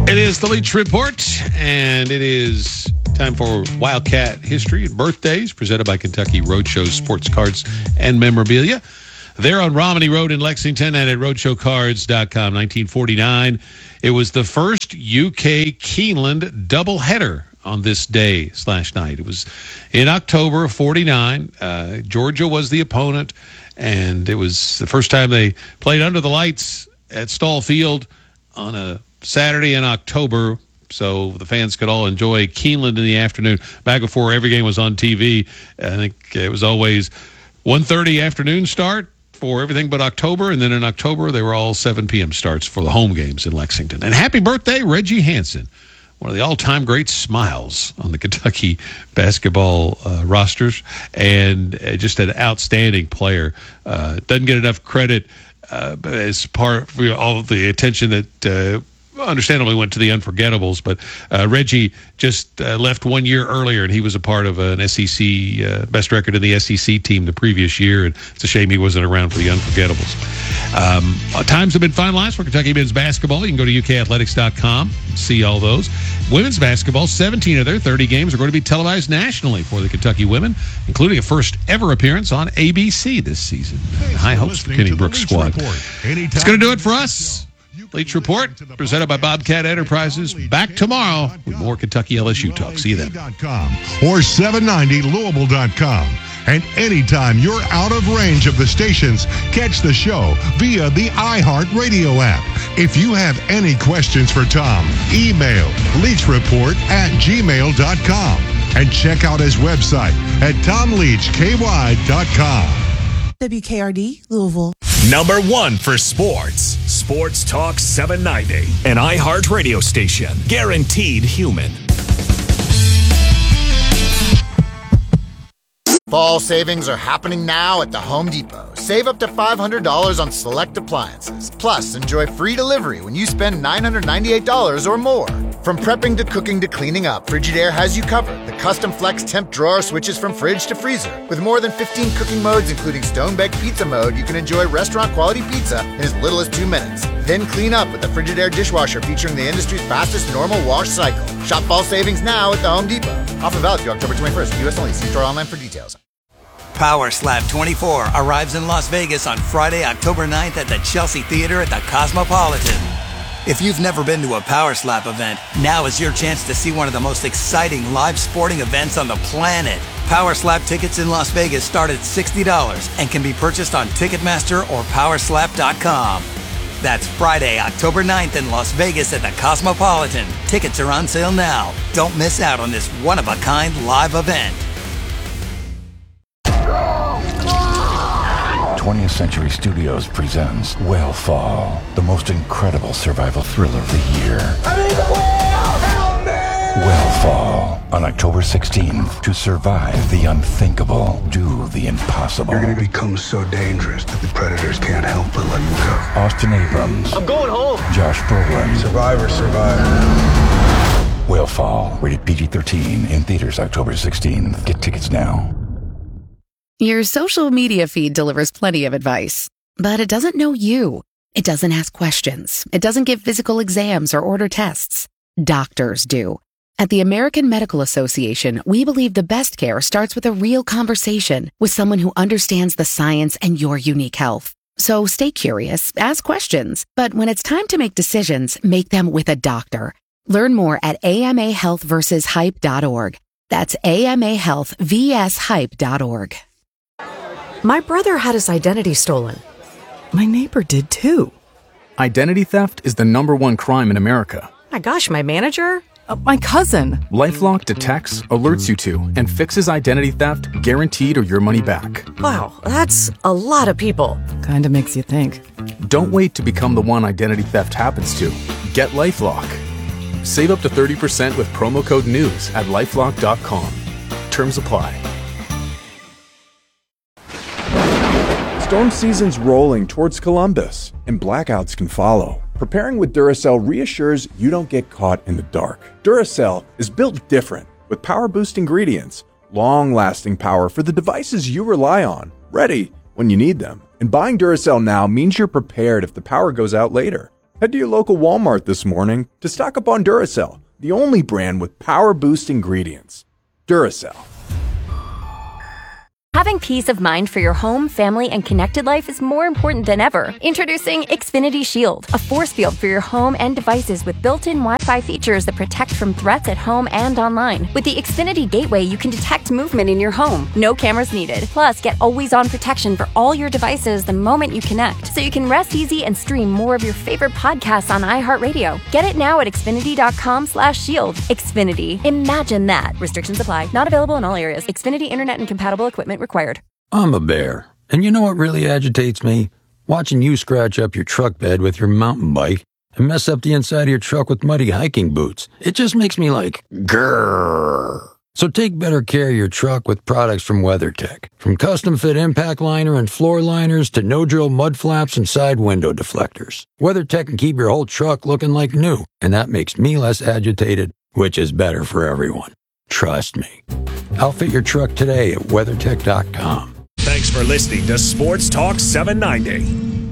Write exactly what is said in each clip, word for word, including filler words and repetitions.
It is the Leach Report, and it is time for Wildcat History and Birthdays, presented by Kentucky Roadshow Sports Cards and Memorabilia. They're on Romney Road in Lexington and at roadshow cards dot com. nineteen forty-nine, it was the first U K Keeneland doubleheader on this day slash night. It was in October of forty-nine. Uh, Georgia was the opponent, and it was the first time they played under the lights at Stall Field on a Saturday in October, so the fans could all enjoy Keeneland in the afternoon. Back before every game was on T V, I think it was always one thirty afternoon start for everything but October, and then in October they were all seven p.m. starts for the home games in Lexington. And happy birthday, Reggie Hansen, one of the all-time great smiles on the Kentucky basketball uh, rosters, and uh, just an outstanding player. Uh, doesn't get enough credit uh, as part of you know, all of the attention that uh, understandably went to the unforgettables, but uh, Reggie just uh, left one year earlier, and he was a part of an S E C, uh, best record in the S E C team the previous year, and it's a shame he wasn't around for the unforgettables. Um, uh, times have been finalized for Kentucky men's basketball. You can go to U K athletics dot com and see all those. Women's basketball, seventeen of their thirty games are going to be televised nationally for the Kentucky women, including a first ever appearance on A B C this season. High hopes for Kenny Brooks' squad. It's going to do it for us. Leach Report, presented by Bobcat Enterprises. Back tomorrow with more Kentucky L S U talk. See you then. Or seven ninety Louisville dot com. And anytime you're out of range of the stations, catch the show via the iHeartRadio app. If you have any questions for Tom, email leachreport at gmail dot com. And check out his website at tom leach k y dot com. W K R D, Louisville. Number one for sports. Sports Talk seven ninety. An iHeart radio station. Guaranteed human. Fall savings are happening now at the Home Depot. Save up to five hundred dollars on select appliances. Plus, enjoy free delivery when you spend nine hundred ninety-eight dollars or more. From prepping to cooking to cleaning up, Frigidaire has you covered. The custom flex temp drawer switches from fridge to freezer. With more than fifteen cooking modes, including stone-baked pizza mode, you can enjoy restaurant-quality pizza in as little as two minutes. Then clean up with the Frigidaire dishwasher featuring the industry's fastest normal wash cycle. Shop fall savings now at the Home Depot. Offer valid through October twenty-first. U S only. See store online for details. Power Slap twenty-four arrives in Las Vegas on Friday, October ninth at the Chelsea Theater at the Cosmopolitan. If you've never been to a Power Slap event, now is your chance to see one of the most exciting live sporting events on the planet. Power Slap tickets in Las Vegas start at sixty dollars and can be purchased on Ticketmaster or power slap dot com. That's Friday, October ninth in Las Vegas at the Cosmopolitan. Tickets are on sale now. Don't miss out on this one-of-a-kind live event. twentieth Century Studios presents Whale-Fall, the most incredible survival thriller of the year. I need the whale! Help me! Whale-Fall, on October sixteenth. To survive the unthinkable, do the impossible. You're going to become so dangerous that the predators can't help but let you go. Austin Abrams. I'm going home. Josh Brolin. Survivor, survivor. Whale-Fall, rated P G thirteen, in theaters October sixteenth. Get tickets now. Your social media feed delivers plenty of advice, but it doesn't know you. It doesn't ask questions. It doesn't give physical exams or order tests. Doctors do. At the American Medical Association, we believe the best care starts with a real conversation with someone who understands the science and your unique health. So stay curious, ask questions, but when it's time to make decisions, make them with a doctor. Learn more at A M A health versus hype dot org. That's A M A health versus hype dot org. My brother had his identity stolen. My neighbor did too. Identity theft is the number one crime in America. My gosh, my manager? Uh, my cousin. LifeLock detects, alerts you to, and fixes identity theft guaranteed or your money back. Wow, that's a lot of people. Kinda makes you think. Don't wait to become the one identity theft happens to. Get LifeLock. Save up to thirty percent with promo code NEWS at lifelock dot com. Terms apply. Storm season's rolling towards Columbus, and blackouts can follow. Preparing with Duracell reassures you don't get caught in the dark. Duracell is built different, with power-boost ingredients, long-lasting power for the devices you rely on, ready when you need them. And buying Duracell now means you're prepared if the power goes out later. Head to your local Walmart this morning to stock up on Duracell, the only brand with power boost ingredients. Duracell. Having peace of mind for your home, family, and connected life is more important than ever. Introducing Xfinity Shield, a force field for your home and devices with built-in Wi-Fi features that protect from threats at home and online. With the Xfinity Gateway, you can detect movement in your home. No cameras needed. Plus, get always-on protection for all your devices the moment you connect, so you can rest easy and stream more of your favorite podcasts on iHeartRadio. Get it now at Xfinity.com slash shield. Xfinity. Imagine that. Restrictions apply. Not available in all areas. Xfinity Internet and compatible equipment required. I'm a bear, and you know what really agitates me? Watching you scratch up your truck bed with your mountain bike and mess up the inside of your truck with muddy hiking boots. It just makes me like, grrr. So take better care of your truck with products from WeatherTech. From custom-fit impact liner and floor liners to no-drill mud flaps and side window deflectors. WeatherTech can keep your whole truck looking like new, and that makes me less agitated, which is better for everyone. Trust me. Outfit your truck today at WeatherTech dot com. Thanks for listening to Sports Talk seven ninety.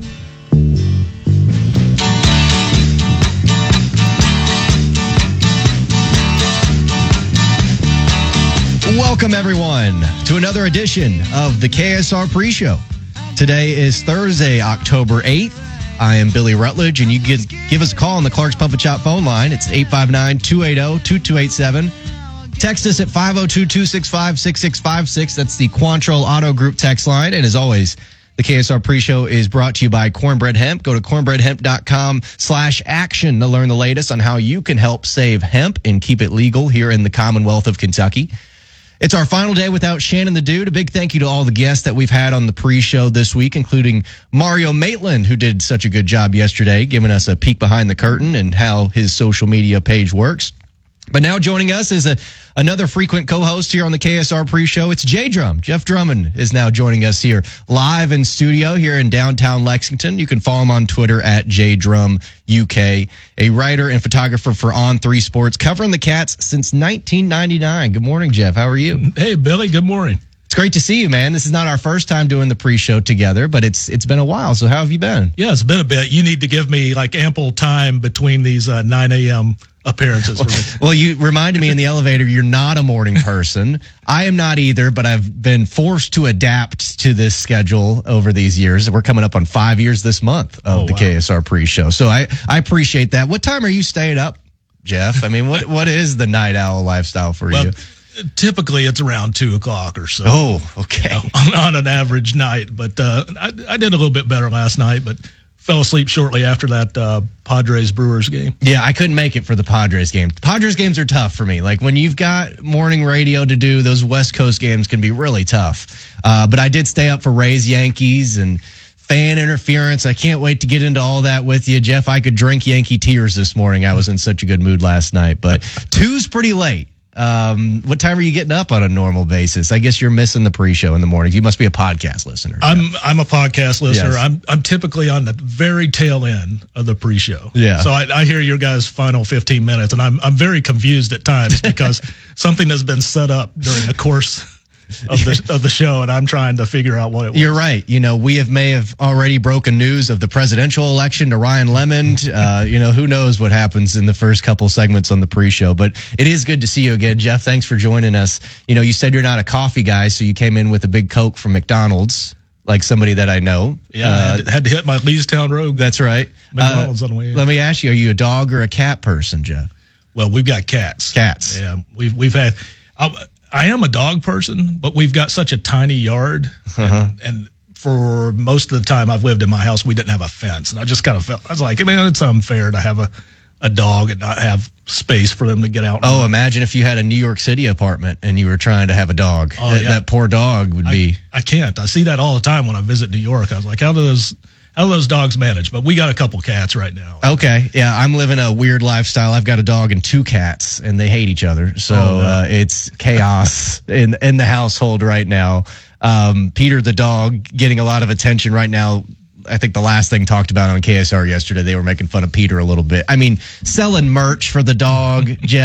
Welcome, everyone, to another edition of the K S R Pre-Show. Today is Thursday, October eighth. I am Billy Rutledge, and you can give us a call on the Clark's Pump and Chop phone line. It's eight five nine, two eight zero, two two eight seven. Text us at five oh two, two six five, six six five six. That's the Quantrill Auto Group text line. And as always, the K S R Pre-Show is brought to you by Cornbread Hemp. Go to cornbreadhemp.com slash action to learn the latest on how you can help save hemp and keep it legal here in the Commonwealth of Kentucky. It's our final day without Shannon the Dude. A big thank you to all the guests that we've had on the pre-show this week, including Mario Maitland, who did such a good job yesterday, giving us a peek behind the curtain and how his social media page works. But now joining us is a, another frequent co-host here on the K S R Pre-Show. It's Jay Drum. Jeff Drummond is now joining us here live in studio here in downtown Lexington. You can follow him on Twitter at J Drum U K, a writer and photographer for On three Sports, covering the Cats since nineteen ninety-nine. Good morning, Jeff. How are you? Hey, Billy. Good morning. It's great to see you, man. This is not our first time doing the pre-show together, but it's it's been a while. So how have you been? Yeah, it's been a bit. You need to give me like ample time between these uh, nine a.m. appearances. Well, you reminded me in the elevator, you're not a morning person. I am not either, but I've been forced to adapt to this schedule over these years. We're coming up on five years this month of oh, the wow. K S R pre-show. So I, I appreciate that. What time are you staying up, Jeff? I mean, what what is the night owl lifestyle for well, you? Typically, it's around two o'clock or so. Oh, okay. On, on an average night. But uh, I, I did a little bit better last night, but fell asleep shortly after that uh, Padres-Brewers game. Yeah, I couldn't make it for the Padres game. Padres games are tough for me. Like, when you've got morning radio to do, those West Coast games can be really tough. Uh, but I did stay up for Rays Yankees and fan interference. I can't wait to get into all that with you. Jeff, I could drink Yankee tears this morning. I was in such a good mood last night. But two's pretty late. Um, what time are you getting up on a normal basis? I guess you're missing the pre-show in the morning. You must be a podcast listener. I'm I'm a podcast listener. Yes. I'm I'm typically on the very tail end of the pre-show. Yeah. So I, I hear your guys' final fifteen minutes, and I'm I'm very confused at times because something has been set up during the course of the of the show, and I'm trying to figure out what it was. You're right. You know, we have may have already broken news of the presidential election to Ryan Lemond. Uh, you know, who knows what happens in the first couple segments on the pre-show. But it is good to see you again, Jeff. Thanks for joining us. You know, you said you're not a coffee guy, so you came in with a big Coke from McDonald's, like somebody that I know. Yeah, uh, I had, to, had to hit my Leestown Road. That's right. McDonald's uh, on the way in. Let me ask you, are you a dog or a cat person, Jeff? Well, we've got cats. Cats. Yeah, we've we've had. I, I am a dog person, but we've got such a tiny yard, uh-huh. and, and for most of the time I've lived in my house, we didn't have a fence, and I just kind of felt I was like, man, it's unfair to have a, a dog and not have space for them to get out. Oh, imagine if you had a New York City apartment and you were trying to have a dog. Oh, that, yeah. that poor dog would I, be. I can't. I see that all the time when I visit New York. I was like, how do those how do those dogs manage? But we got a couple cats right now. Okay, yeah, I'm living a weird lifestyle. I've got a dog and two cats, and they hate each other, so oh, no. uh, it's chaos in in the household right now. Um, Peter the dog getting a lot of attention right now. I think the last thing talked about on K S R yesterday, they were making fun of Peter a little bit. I mean, selling merch for the dog, Jeff.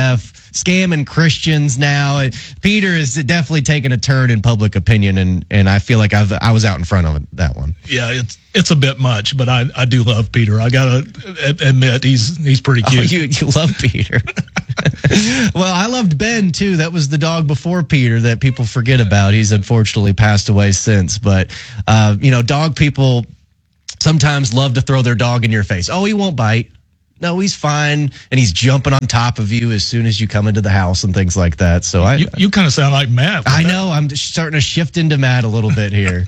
scamming Christians now. And Peter is definitely taking a turn in public opinion, and, and I feel like I've, I was out in front of that one. Yeah, it's it's a bit much, but I, I do love Peter. I gotta admit, he's he's pretty cute. Oh, you, you love Peter. Well, I loved Ben, too. That was the dog before Peter that people forget about. He's unfortunately passed away since. But, uh, you know, dog people sometimes love to throw their dog in your face. Oh, he won't bite. No, he's fine. And he's jumping on top of you as soon as you come into the house and things like that. So I, You, you kind of sound like Matt. I know. I'm starting to shift into Matt a little bit here.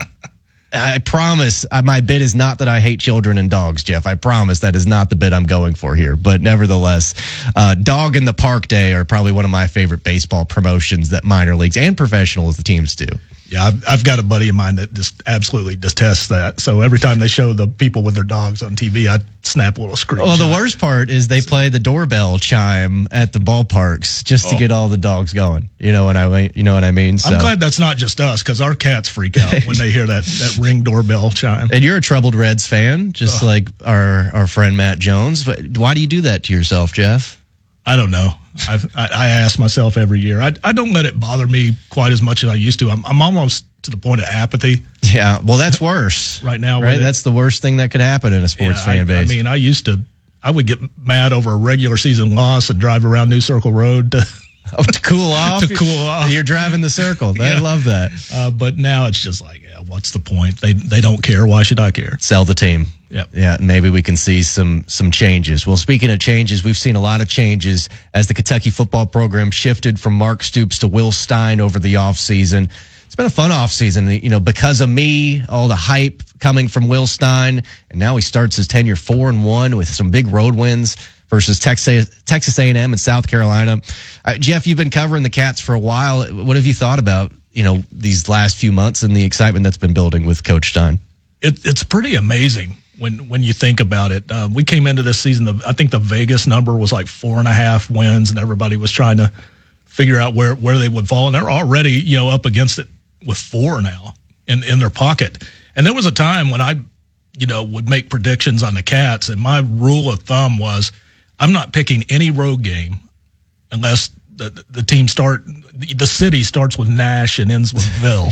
I promise uh, my bit is not that I hate children and dogs, Jeff. I promise that is not the bit I'm going for here. But nevertheless, uh, Dog in the Park Day are probably one of my favorite baseball promotions that minor leagues and professional teams do. Yeah, I've, I've got a buddy of mine that just absolutely detests that. So every time they show the people with their dogs on T V, I snap a little screen. Well, the worst part is they play the doorbell chime at the ballparks just to Oh. get all the dogs going. You know what I mean? You know what I mean? So. I'm glad that's not just us, because our cats freak out when they hear that, that ring doorbell chime. And you're a troubled Reds fan, just like our our friend Matt Jones. But why do you do that to yourself, Jeff? I don't know. I've, I, I ask myself every year. I, I don't let it bother me quite as much as I used to. I'm, I'm almost to the point of apathy. Yeah, well, that's worse. Right now, Right? with it. That's the worst thing that could happen in a sports Yeah, fan I, base. I mean, I used to, I would get mad over a regular season loss and drive around New Circle Road to, oh, to cool off? to cool off. You're driving the circle. I Yeah. love that. Uh, but now it's just like, yeah, what's the point? They they don't care. Why should I care? Sell the team. Yep. Yeah, maybe we can see some some changes. Well, speaking of changes, we've seen a lot of changes as the Kentucky football program shifted from Mark Stoops to Will Stein over the offseason. It's been a fun offseason, you know, because of me, all the hype coming from Will Stein, and now he starts his tenure four and one with some big road wins versus Texas Texas A and M and South Carolina. Uh, Jeff, you've been covering the Cats for a while. What have you thought about, you know, these last few months and the excitement that's been building with Coach Stein? It, it's pretty amazing when when you think about it. Uh, we came into this season, the, I think the Vegas number was like four and a half wins, and everybody was trying to figure out where, where they would fall. And they're already, you know, up against it with four now in, in their pocket. And there was a time when I, you know, would make predictions on the Cats, and my rule of thumb was I'm not picking any road game unless the, the team start, the city starts with Nash and ends with Ville.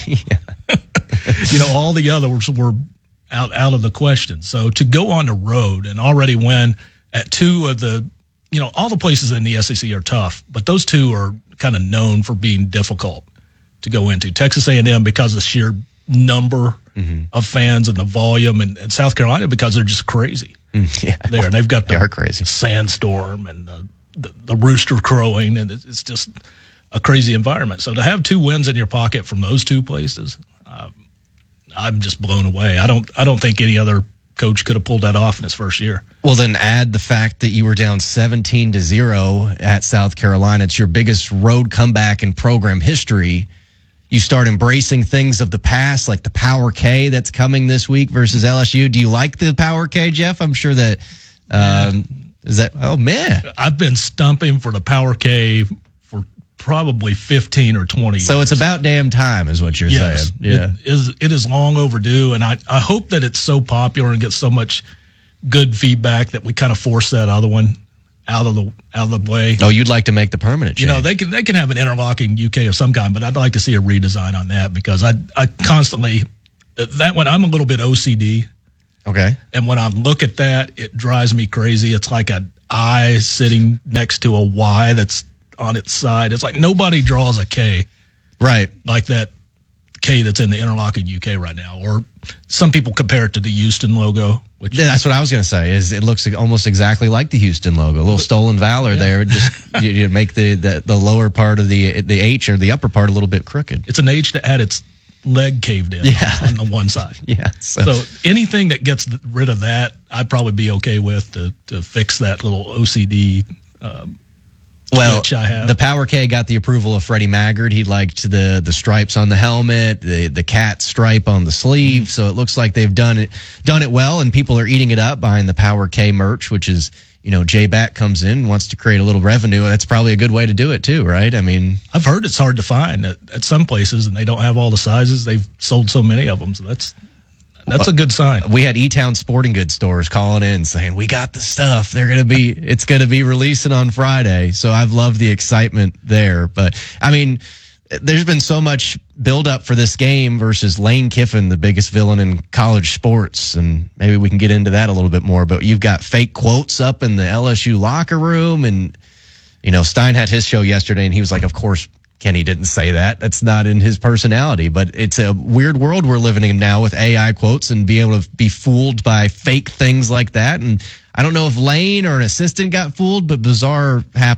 You know, all the others were out, out of the question. So to go on the road and already win at two of the, you know, all the places in the S E C are tough, but those two are kind of known for being difficult to go into. Texas A and M because of sheer number mm-hmm. of fans and the volume, and, and South Carolina because they're just crazy. Mm, yeah, there. They've got the they are crazy sandstorm and the, the, the rooster crowing, and it's just a crazy environment. So to have two wins in your pocket from those two places, um, I'm just blown away. I don't I don't think any other coach could have pulled that off in his first year. Well, then add the fact that you were down seventeen to zero at South Carolina. It's your biggest road comeback in program history. You start embracing things of the past, like the Power K that's coming this week versus L S U. Do you like the Power K, Jeff? I'm sure that um, is that. Oh man, I've been stumping for the Power K for probably fifteen or twenty so years. It's about damn time, is what you're yes, saying. Yeah, it is. It is long overdue, and I I hope that it's so popular and gets so much good feedback that we kind of force that other one out of the out of the way. Oh, you'd like to make the permanent change. You know, they can they can have an interlocking U K of some kind, but I'd like to see a redesign on that because I I constantly that one I'm a little bit O C D. Okay. And when I look at that, it drives me crazy. It's like an I sitting next to a Y that's on its side. It's like nobody draws a K. Right. Like that K that's in the interlocking U K right now. Or some people compare it to the Houston logo. Which yeah, that's what I was going to say. Is it looks almost exactly like the Houston logo, a little stolen valor yeah. there. Just you, you make the, the the lower part of the the H or the upper part a little bit crooked. It's an H that had its leg caved in yeah. on the one side. Yeah. So. so anything that gets rid of that, I'd probably be okay with to to fix that little O C D. Um, Well, the Power K got the approval of Freddie Maggard. He liked the the stripes on the helmet, the the cat stripe on the sleeve. Mm-hmm. So it looks like they've done it done it well, and people are eating it up buying the Power K merch, which is, you know, J-Back comes in, wants to create a little revenue. That's probably a good way to do it too, right? I mean, I've heard it's hard to find at, at some places, and they don't have all the sizes. They've sold so many of them, so that's That's a good sign. We had E-Town Sporting Goods stores calling in saying, we got the stuff. They're going to be, it's going to be releasing on Friday. So I've loved the excitement there. But, I mean, there's been so much build-up for this game versus Lane Kiffin, the biggest villain in college sports, and maybe we can get into that a little bit more. But you've got fake quotes up in the L S U locker room, and, you know, Stein had his show yesterday, and he was like, of course, Kenny didn't say that. That's not in his personality. But it's a weird world we're living in now with A I quotes and being able to be fooled by fake things like that. And I don't know if Lane or an assistant got fooled, but bizarre happened.